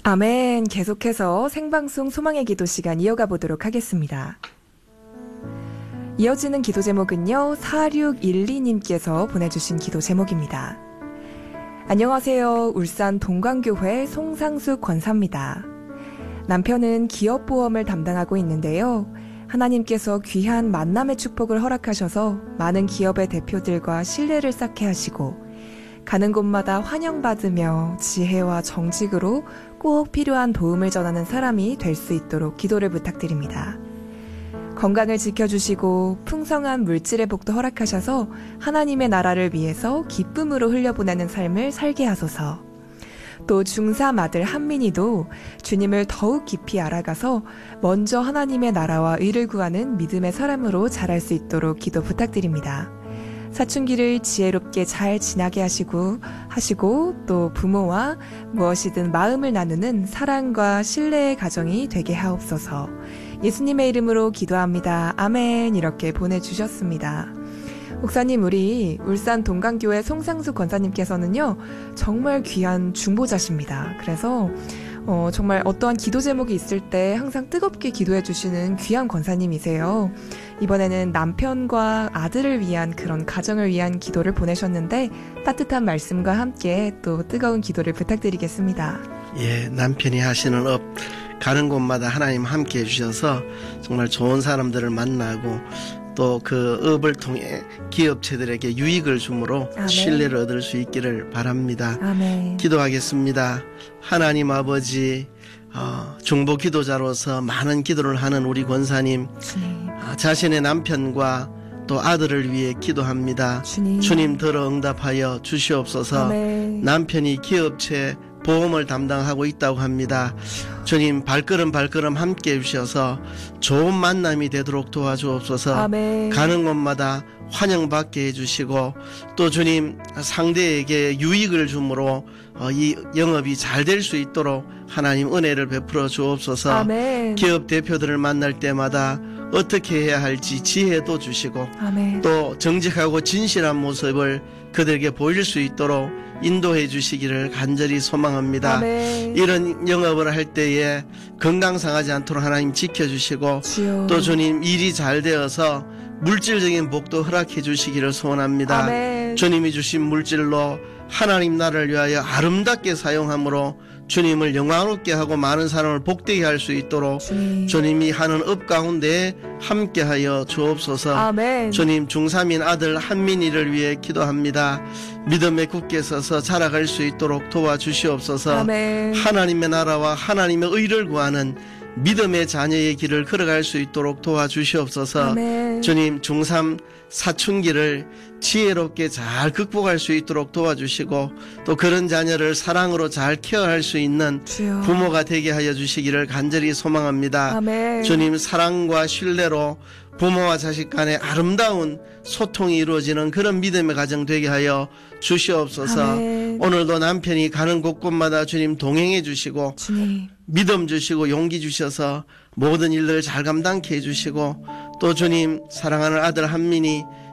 아멘. 계속해서 생방송 소망의 기도 시간 이어가 보도록 하겠습니다. 이어지는 기도 제목은요, 4612님께서 보내주신 기도 제목입니다. 안녕하세요. 울산 동광교회 송상숙 권사입니다. 남편은 기업보험을 담당하고 있는데요. 하나님께서 귀한 만남의 축복을 허락하셔서 많은 기업의 대표들과 신뢰를 쌓게 하시고 가는 곳마다 환영받으며 지혜와 정직으로 꼭 필요한 도움을 전하는 사람이 될 수 있도록 기도를 부탁드립니다. 건강을 지켜주시고 풍성한 물질의 복도 허락하셔서 하나님의 나라를 위해서 기쁨으로 흘려보내는 삶을 살게 하소서. 또 중3 아들 한민이도 주님을 더욱 깊이 알아가서 먼저 하나님의 나라와 의를 구하는 믿음의 사람으로 자랄 수 있도록 기도 부탁드립니다. 사춘기를 지혜롭게 잘 지나게 하시고 또 부모와 무엇이든 마음을 나누는 사랑과 신뢰의 가정이 되게 하옵소서. 예수님의 이름으로 기도합니다. 아멘. 이렇게 보내주셨습니다. 목사님, 우리 울산 동강교회 송상숙 권사님께서는요, 정말 귀한 중보자십니다. 그래서 정말 어떠한 기도 제목이 있을 때 항상 뜨겁게 기도해 주시는 귀한 권사님이세요. 이번에는 남편과 아들을 위한 그런 가정을 위한 기도를 보내셨는데 따뜻한 말씀과 함께 또 뜨거운 기도를 부탁드리겠습니다. 예, 남편이 하시는 업 가는 곳마다 하나님 함께 해주셔서 정말 좋은 사람들을 만나고 또 그 업을 통해 기업체들에게 유익을 주므로 아멘. 신뢰를 얻을 수 있기를 바랍니다. 아멘. 기도하겠습니다. 하나님 아버지, 중보 기도자로서 많은 기도를 하는 우리 권사님, 자신의 남편과 또 아들을 위해 기도합니다. 주님 들어 응답하여 주시옵소서. 아멘. 남편이 기업체 보험을 담당하고 있다고 합니다. 주님 발걸음 함께 해주셔서 좋은 만남이 되도록 도와주옵소서. 아멘. 가는 곳마다 환영받게 해주시고 또 주님 상대에게 유익을 주므로 이 영업이 잘 될 수 있도록 하나님 은혜를 베풀어 주옵소서. 아멘. 기업 대표들을 만날 때마다 어떻게 해야 할지 지혜도 주시고 아멘. 또 정직하고 진실한 모습을 그들에게 보일 수 있도록 인도해 주시기를 간절히 소망합니다. 아멘. 이런 영업을 할 때에 건강 상하지 않도록 하나님 지켜주시고 주여. 또 주님 일이 잘 되어서 물질적인 복도 허락해 주시기를 소원합니다. 아멘. 주님이 주신 물질로 하나님 나라를 위하여 아름답게 사용함으로 주님을 영광롭게 하고 많은 사람을 복되게 할 수 있도록 주님이 하는 업 가운데 함께하여 주옵소서. 아멘. 주님 중3인 아들 한민이를 위해 기도합니다. 믿음에 굳게 서서 자라갈 수 있도록 도와주시옵소서. 아멘. 하나님의 나라와 하나님의 의를 구하는 믿음의 자녀의 길을 걸어갈 수 있도록 도와주시옵소서. 아멘. 주님 중3 사춘기를 지혜롭게 잘 극복할 수 있도록 도와주시고 또 그런 자녀를 사랑으로 잘 케어할 수 있는 주여. 부모가 되게 하여 주시기를 간절히 소망합니다. 아멘. 주님 사랑과 신뢰로 부모와 자식 간의 아름다운 소통이 이루어지는 그런 믿음의 가정 되게 하여 주시옵소서. 아멘. 오늘도 남편이 가는 곳곳마다 주님 동행해 주시고 주님. 믿음 주시고 용기 주셔서 모든 일들을 잘 감당케 해주시고 또 주님 사랑하는 아들 한민이